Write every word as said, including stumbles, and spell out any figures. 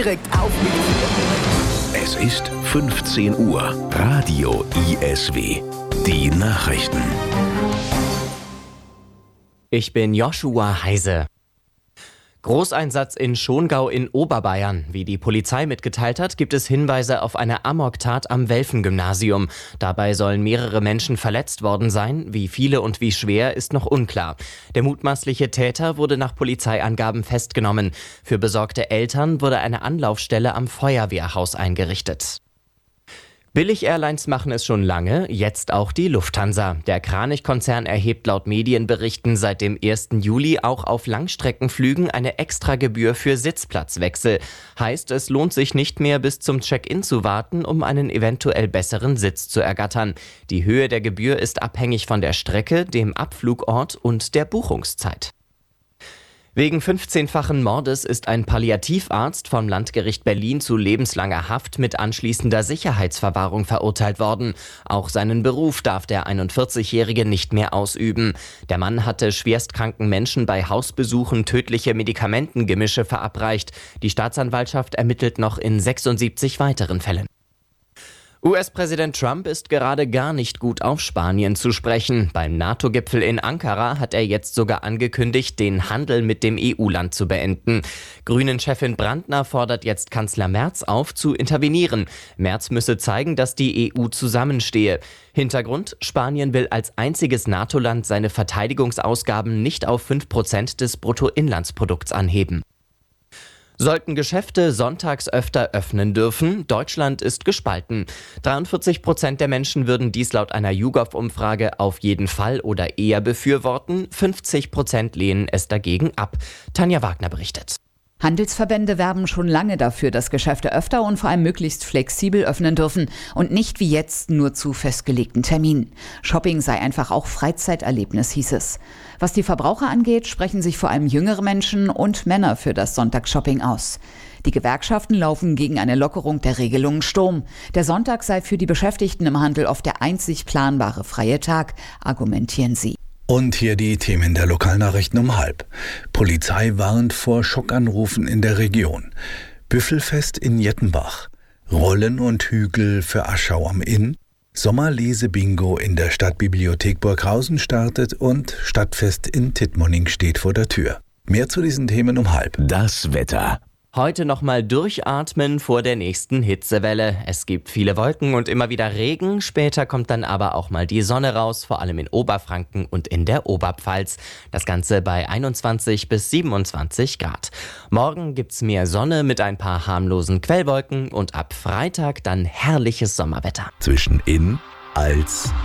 direkt auf mit. Es ist fünfzehn Uhr. Radio I S W. Die Nachrichten. Ich bin Joshua Heise. Großeinsatz in Schongau in Oberbayern. Wie die Polizei mitgeteilt hat, gibt es Hinweise auf eine Amoktat am Welfen-Gymnasium. Dabei sollen mehrere Menschen verletzt worden sein. Wie viele und wie schwer ist noch unklar. Der mutmaßliche Täter wurde nach Polizeiangaben festgenommen. Für besorgte Eltern wurde eine Anlaufstelle am Feuerwehrhaus eingerichtet. Billig-Airlines machen es schon lange, jetzt auch die Lufthansa. Der Kranich-Konzern erhebt laut Medienberichten seit dem ersten Juli auch auf Langstreckenflügen eine Extragebühr für Sitzplatzwechsel. Heißt, es lohnt sich nicht mehr bis zum Check-in zu warten, um einen eventuell besseren Sitz zu ergattern. Die Höhe der Gebühr ist abhängig von der Strecke, dem Abflugort und der Buchungszeit. Wegen fünfzehnfachen Mordes ist ein Palliativarzt vom Landgericht Berlin zu lebenslanger Haft mit anschließender Sicherheitsverwahrung verurteilt worden. Auch seinen Beruf darf der einundvierzigjährige nicht mehr ausüben. Der Mann hatte schwerstkranken Menschen bei Hausbesuchen tödliche Medikamentengemische verabreicht. Die Staatsanwaltschaft ermittelt noch in sechsundsiebzig weiteren Fällen. U S-Präsident Trump ist gerade gar nicht gut auf Spanien zu sprechen. Beim NATO-Gipfel in Ankara hat er jetzt sogar angekündigt, den Handel mit dem E U-Land zu beenden. Grünen-Chefin Brandner fordert jetzt Kanzler Merz auf, zu intervenieren. Merz müsse zeigen, dass die E U zusammenstehe. Hintergrund: Spanien will als einziges NATO-Land seine Verteidigungsausgaben nicht auf fünf Prozent des Bruttoinlandsprodukts anheben. Sollten Geschäfte sonntags öfter öffnen dürfen? Deutschland ist gespalten. dreiundvierzig Prozent der Menschen würden dies laut einer YouGov-Umfrage auf jeden Fall oder eher befürworten. fünfzig Prozent lehnen es dagegen ab. Tanja Wagner berichtet. Handelsverbände werben schon lange dafür, dass Geschäfte öfter und vor allem möglichst flexibel öffnen dürfen und nicht wie jetzt nur zu festgelegten Terminen. Shopping sei einfach auch Freizeiterlebnis, hieß es. Was die Verbraucher angeht, sprechen sich vor allem jüngere Menschen und Männer für das Sonntagsshopping aus. Die Gewerkschaften laufen gegen eine Lockerung der Regelungen Sturm. Der Sonntag sei für die Beschäftigten im Handel oft der einzig planbare freie Tag, argumentieren sie. Und hier die Themen der Lokalnachrichten um halb. Polizei warnt vor Schockanrufen in der Region. Büffelfest in Jettenbach. Rollen und Hügel für Aschau am Inn. Sommerlese-Bingo in der Stadtbibliothek Burghausen startet und Stadtfest in Tittmoning steht vor der Tür. Mehr zu diesen Themen um halb. Das Wetter. Heute nochmal durchatmen vor der nächsten Hitzewelle. Es gibt viele Wolken und immer wieder Regen. Später kommt dann aber auch mal die Sonne raus, vor allem in Oberfranken und in der Oberpfalz. Das Ganze bei einundzwanzig bis siebenundzwanzig Grad. Morgen gibt's mehr Sonne mit ein paar harmlosen Quellwolken und ab Freitag dann herrliches Sommerwetter. Zwischen in, als